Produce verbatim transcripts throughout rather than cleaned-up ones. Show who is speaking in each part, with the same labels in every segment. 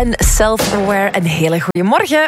Speaker 1: en Self-Aware. Een hele goede morgen.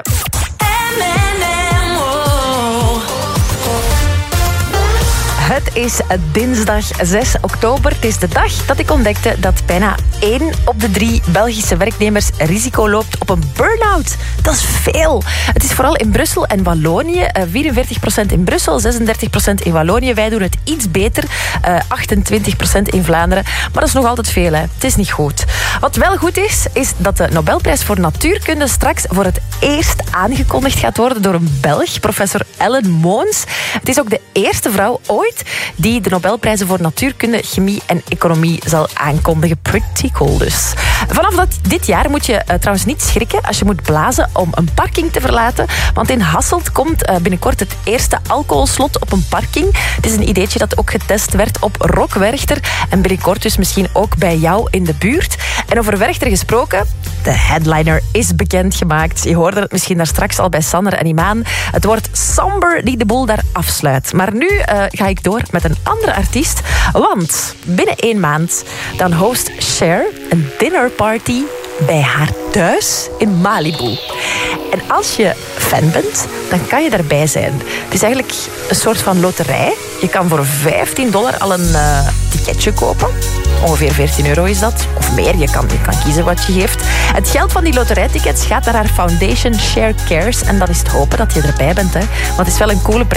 Speaker 1: Het is dinsdag zes oktober. Het is de dag dat ik ontdekte dat bijna één op de drie Belgische werknemers risico loopt op een burn-out. Dat is veel. Het is vooral in Brussel en Wallonië. vierenveertig procent in Brussel, zesendertig procent in Wallonië. Wij doen het iets beter. achtentwintig procent in Vlaanderen. Maar dat is nog altijd veel, hè. Het is niet goed. Wat wel goed is, is dat de Nobelprijs voor Natuurkunde straks voor het eerst aangekondigd gaat worden door een Belg, professor Ellen Moons. Het is ook de eerste vrouw ooit die de Nobelprijzen voor Natuurkunde, Chemie en Economie zal aankondigen. Pretty cool dus. Vanaf dat, dit jaar moet je uh, trouwens niet schrikken als je moet blazen om een parking te verlaten. Want in Hasselt komt uh, binnenkort het eerste alcoholslot op een parking. Het is een ideetje dat ook getest werd op Rock Werchter. En binnenkort dus misschien ook bij jou in de buurt. En over Werchter gesproken, de headliner is bekendgemaakt. Je hoorde het misschien daar straks al bij Sander en Imaan. Het wordt Somber die de boel daar afsluit. Maar nu uh, ga ik door met een andere artiest. Want binnen één maand dan host Cher een dinnerparty bij haar thuis in Malibu. En als je fan bent, dan kan je daarbij zijn. Het is eigenlijk een soort van loterij. Je kan voor vijftien dollar al een uh, ticketje kopen. Ongeveer veertien euro is dat. Of meer, je kan, je kan kiezen wat je geeft. Het geld van die loterijtickets gaat naar haar foundation Cher Cares. En dat is het hopen dat je erbij bent. Hè. Want het is wel een coole prijs.